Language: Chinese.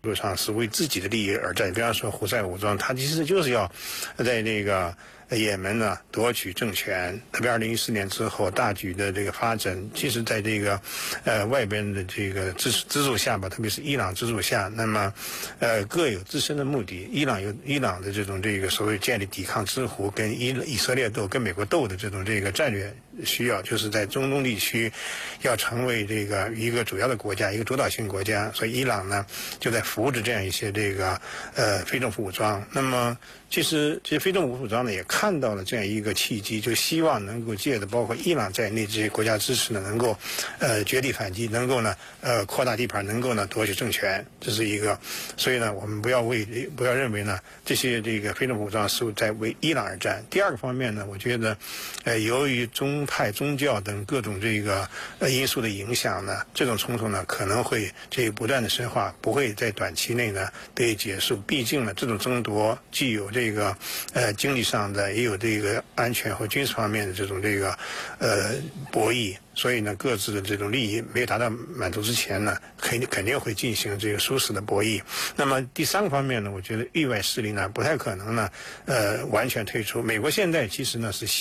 度上是为自己的利益而战。比方说胡塞武装，他其实就是要在这个也门呢夺取政权，特别2014年之后大局的这个发展，其实在这个外边的这个资助下吧，特别是伊朗资助下，那么各有自身的目的。伊朗有伊朗的这种这个所谓建立抵抗之湖，跟以色列斗、跟美国斗的这种这个战略需要，就是在中东地区要成为这个一个主要的国家，一个主导性国家。所以伊朗呢就在扶持这样一些这个非政府武装。那么其实这些非政府武装呢也看到了这样一个契机，就希望能够借着包括伊朗在内这些国家支持呢，能够绝地反击，能够呢扩大地盘，能够呢夺取政权，这是一个。所以呢，我们不要认为呢这些这个非政府武装是在为伊朗而战。第二个方面呢，我觉得由于宗派、宗教等各种这个因素的影响呢，这种冲突呢可能会这个不断的深化，不会在短期内呢得以结束。毕竟呢，这种争夺既有这个经济上的，也有这个安全和军事方面的这种这个博弈。所以呢，各自的这种利益没有达到满足之前呢，肯定会进行这个殊死的博弈。那么第三个方面呢，我觉得域外势力呢不太可能呢完全退出。美国现在其实呢是